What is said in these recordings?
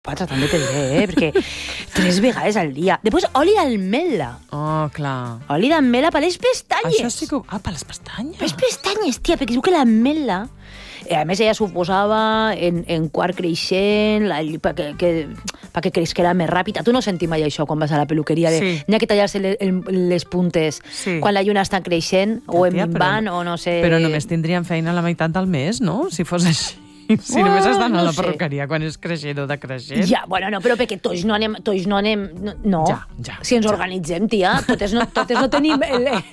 4 també te diré, perquè 3 vegades al dia. Després, oli d'almela. Oh, clar. Oli d'almela per les pestanyes. Això sí que... Ah, per les pestanyes? Per les pestanyes, tia, perquè diu que l'ametla... A més, ella suposava en quart creixent, perquè creixera més ràpid. A tu no sentim mai això quan vas a la peluqueria? Sí. N'hi ha que tallar-se les puntes quan la lluna està creixent o en minvant o no sé... Però només tindríem feina la meitat del mes, no? Si fos així. Si només estan a la perruqueria quan és creixent o decreixent. Ja, bueno, no, però perquè tots no anem... No. Ja. Si ens organitzem, tia, totes no tenim...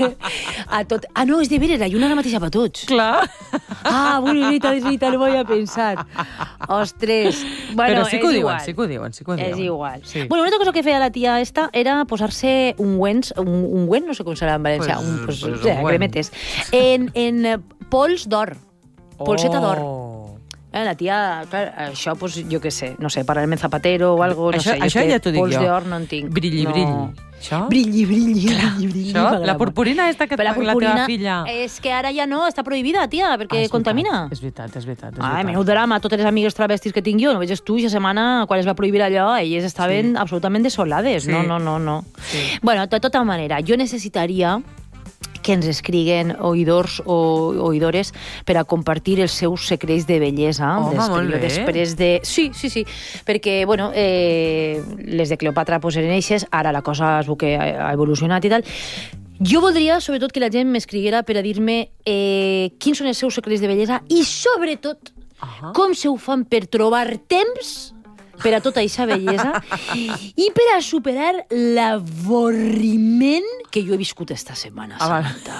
Ah, no, és de veres, la lluna és la mateixa per tots. Clar. Ah, bonita, no m'ho havia pensat. Ostres. Bueno, però sí que ho diuen. És igual. Sí. Bueno, una altra cosa que feia la tia esta era posar-se ungüents, ungüent, no sé com serà en valencià, cremetes, en pols d'or, polseta d'or. La tia, clar, això, pues, jo què sé, no sé, parlarem en Zapatero o algo, no sé. Això ja t'ho dic jo. Pols d'or no en tinc. Brilli. Això? Brilli. Això? La purpurina esta que et paga la teva filla. És que ara ja no, està prohibida, tia, perquè contamina. És veritat. Ai, menú drama, totes les amigues travestis que tinc jo, no veies tu, aquesta setmana, quan es va prohibir allò, elles estaven absolutament desolades. Sí. No. Sí. Bueno, de tota manera, jo necessitaria que ens escriguen oïdors o oïdores per a compartir els seus secrets de bellesa. Després de... Sí, perquè, bueno, les de Cleopatra pues, eren eixes, ara la cosa es veu que ha evolucionat i tal. Jo voldria, sobretot, que la gent m'escriguera per a dir-me quins són els seus secrets de bellesa i, sobretot, com se ho fan per trobar temps per a tota aquesta bellesa i per a superar l'avorriment que jo he viscut esta setmana, Samantha.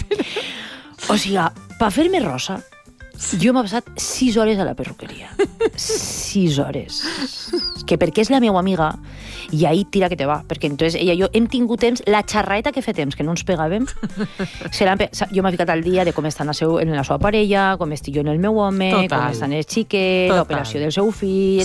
O sigui, per fer-me rosa, jo m'he passat 6 hores a la perruqueria. 6 hores. Que perquè és la meva amiga, i ahí tira que te va, perquè entonces ella i jo hem tingut temps, la xarraeta que fa temps que no ens pegàvem, jo m'he ficat al dia de com estan en la seva parella, com estic jo en el meu home, com estan els xiquets, l'operació del seu fill,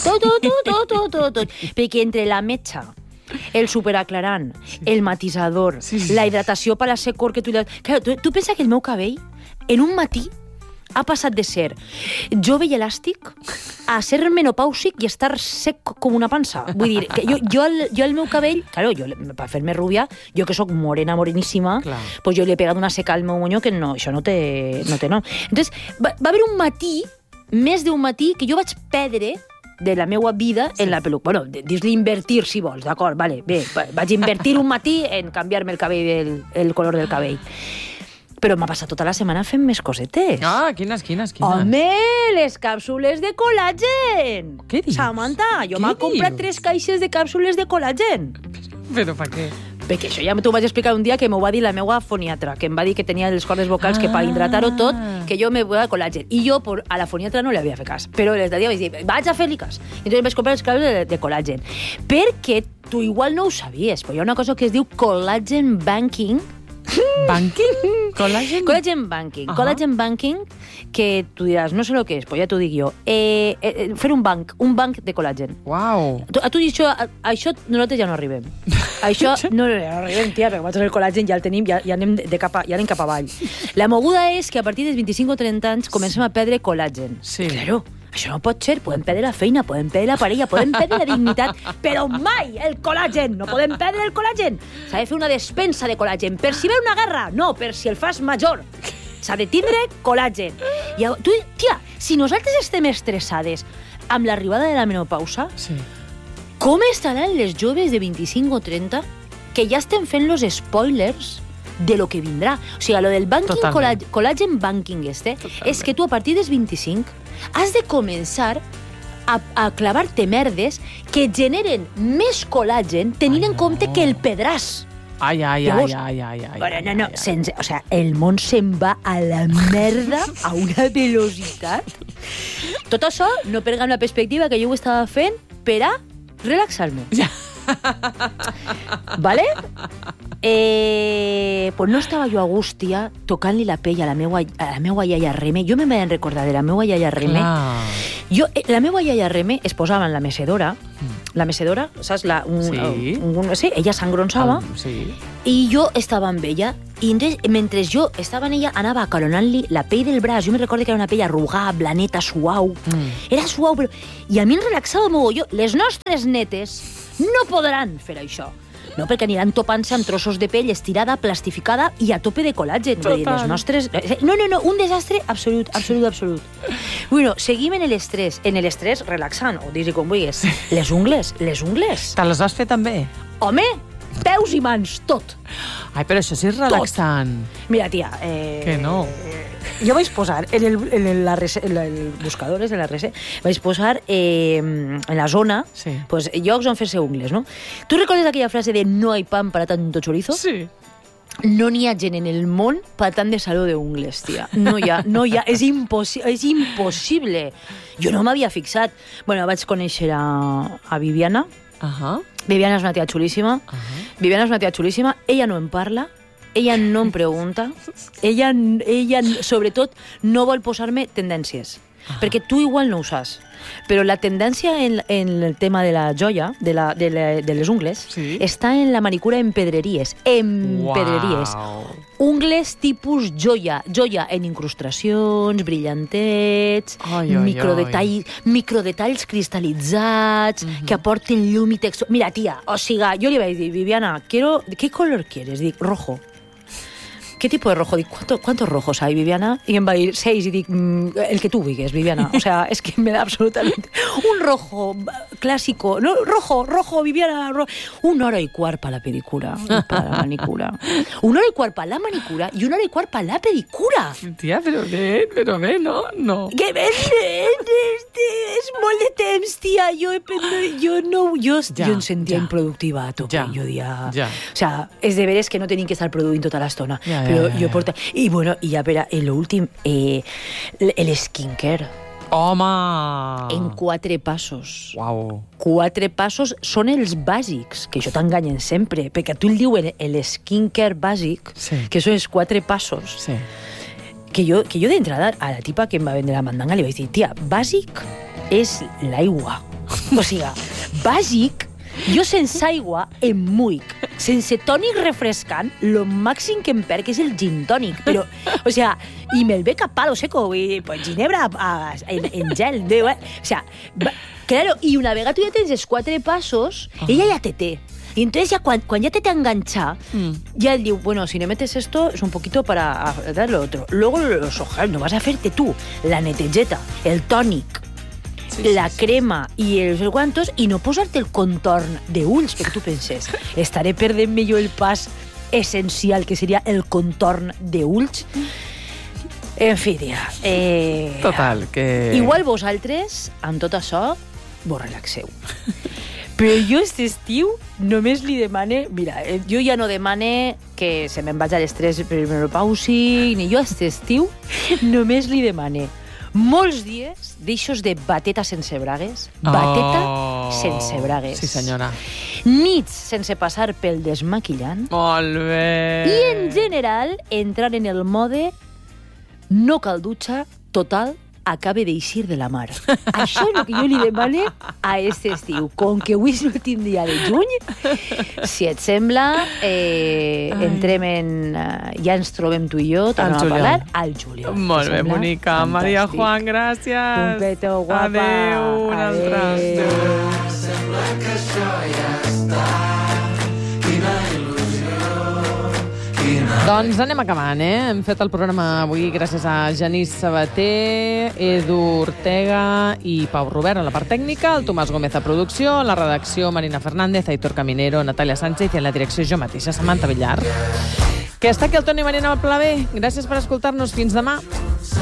tot. Perquè entre la metxa, el superaclarant, el matisador, la hidratació per a ser cor que tu... Claro, tu pensa que el meu cabell, en un matí, ha passat de ser jove i elàstic a ser menopàusic i estar sec com una pansa. Vull dir, que jo el meu cabell, claro, per fer-me rubia, jo que sóc moreníssima, pues jo li he pegat una seca al meu moño que no, això no té nom. Entonces, va haver un matí, més d'un matí, que jo vaig perdre de la meva vida en la peluca. Bueno, dis-li invertir, si vols, d'acord, vale, bé, vaig invertir un matí en canviar-me el cabell, el color del cabell. Però m'ha passat tota la setmana fent més cosetes. Ah, quines? Home, les càpsules de col·làgen! Què dius? Samantha, jo m'he comprat 3 caixes de càpsules de col·làgen. Però per què? Perquè això ja t'ho vaig explicar un dia que m'ho va dir la meva foniatra, que em va dir que tenia les cordes vocals que per hidratar-ho tot, que jo me volia col·làgen. I jo a la foniatra no li havia fet cas. Però des de dia vaig dir, vaig a fer-li cas. I entonces vaig comprar les càpsules de col·làgen. Perquè tu igual no ho sabies, però hi ha una cosa que es diu collagen banking. ¿Banking? Collagen banking. Collagen banking, que tu diràs, no sé lo que és, pues ja t'ho dic jo. Fer un banc de col·làgen. Uau. A tu dius això nosaltres ja no arribem. Això no arribem, tia, perquè nosaltres el col·làgen ja el tenim, ja anem cap avall. La moguda és que a partir dels 25 o 30 anys comencem a perdre col·làgen. Sí. Claro. Això no pot ser, podem perdre la feina, podem perdre la parella, podem perdre la dignitat, però mai el col·làgen, no podem perdre el col·làgen. S'ha de fer una despensa de col·làgen, per si ve una guerra, no, per si el fas major. S'ha de tindre col·làgen. I tu, tia, si nosaltres estem estressades amb l'arribada de la menopausa, com estaran les joves de 25 o 30 que ja estem fent los spoilers de lo que vindrà? O sigui, lo del banking, col·làgen banking és que tu a partir dels 25 has de començar a clavar-te merdes que generen més col·làgen tenint en compte que el pedràs. Ai. No. O sea, el món se'n va a la merda a una velocitat. Tot això no perga amb la perspectiva que jo ho estava fent per a relaxar-me. ¿Vale? Pues no estava jo a gust, tia, tocant-li la pell a la meua iaia Reme. Jo me'n vaig recordar de la meua iaia Reme. La meua iaia Reme es posava en la mecedora, saps? Sí, ella s'engronsava, I jo estava amb ella, i mentre jo estava amb ella, anava acaronant-li la pell del braç. Jo me recordo que era una pell arrugada, blaneta, suau. Era suau, però... I a mi em relaxava mogolló. Les nostres netes no podran fer això. No, perquè aniran topant-se amb trossos de pell estirada, plastificada i a tope de col·làgen. Les nostres... No, un desastre absolut. Bueno, seguim en l'estrès. En l'estrès relaxant, o dis-hi com vulguis. Les ungles. Te les vas fer també? Home, peus i mans, tot. Ai, però això sí és relaxant. Mira, tia... Que no? Jo vaig posar en el buscadores, en la RC, vaig posar en la zona pues, llocs on fer-se ungles, no? Tu recordes aquella frase de no hay pan para tanto chorizo? Sí. No n'hi ha gent en el món per tant de saló d'ungles, tia. No hi ha. És impossible. Jo no m'havia fixat. Bueno, vaig conèixer a Viviana. Viviana és una tia xulíssima. Ella no em parla. Ella no em pregunta, ella sobretot no vol posar-me tendències, perquè tu igual no ho saps, però la tendència en el tema de la joia, de les ungles, està en la manicura en pedreries. Ungles tipus joia en incrustacions, brillantets, microdetalls cristal·litzats, que aporten llum i textura. Mira, tia, o sigui, jo li vaig dir, Viviana, ¿qué color quieres? Dic, rojo. ¿Qué tipo de rojo? Dic, ¿cuántos rojos hay, Viviana? Y em va dir 6 y dic, el que tú vigues, Viviana. O sea, es que me da absolutamente... Un rojo clásico, no, rojo, Viviana, rojo. 1 hora y quart para la pedicura, para la manicura. 1 hora y quart para la manicura y 1 hora y quart para la pedicura. Tia, però bé, no? No. Que bé, és molt de temps, tia. Jo em sentia improductiva a tope. Jo dia... O sea, és de veres que no tenim que estar produint tota l'estona. Però jo porto... I bueno, i ja per a l'últim, l'skincare. Home! En 4 passos. Uau. 4 passos són els bàsics, que això t'enganyen sempre, perquè tu el diuen l'skincare bàsic, que són els 4 passos. Sí. Que jo d'entrada, a la tipa que em va vendre la mandanga, li vaig dir, tia, bàsic és l'aigua. O sigui, bàsic... Jo sense aigua em muic. Sense tònic refrescant, lo màxim que em perc és el gin tònic. Però, o sea, i me'l bec a palo seco, pues ginebra en gel. O sea, claro, y una vegada tu ja tens els 4 passos, ella ja te té. Y entonces ya cuando ya te engancha, ya él dice, bueno, si no metes esto, es un poquito para dar lo otro. Luego los ojos, no vas a hacerte tú la netelleta, el tònic, la crema i els guantos i no posar-te el contorn d'ulls, perquè tu penses, estaré perdent-me jo el pas essencial, que seria el contorn d'ulls? En fi, tia. Total, que... Igual vosaltres, amb tot això, vos relaxeu. Però jo aquest estiu només li demane... Mira, jo ja no demane que se me'n vaig a l'estrès per menopàusic, ni jo aquest estiu només li demane molts dies d'eixos de bateta sense bragues. Bateta sense bragues. Sí, senyora. Nits sense passar pel desmaquillant. Molt bé. I, en general, entrar en el mode no cal dutxa total acabe d'eixir de la mar. Això és el que jo li demane a aquest estiu. Com que avui és l'últim dia de juny, si et sembla, entrem en... ja ens trobem tu i jo, tornem a parlar al juliol. Molt bé, bonica. Maria Juan, gràcies. Un petó, guapa. Adéu, un altre. Adéu. Sembla que això ja està. Quina il·lusió. Doncs anem acabant, Hem fet el programa avui gràcies a Genís Sabater, Edu Ortega i Pau Robert a la part tècnica, el Tomàs Gómez a producció, la redacció Marina Fernández, Aitor Caminero, Natàlia Sánchez i en la direcció jo mateixa, Samantha Villar. Que està aquí el Toni Marina al Pla B. Gràcies per escoltar-nos. Fins demà.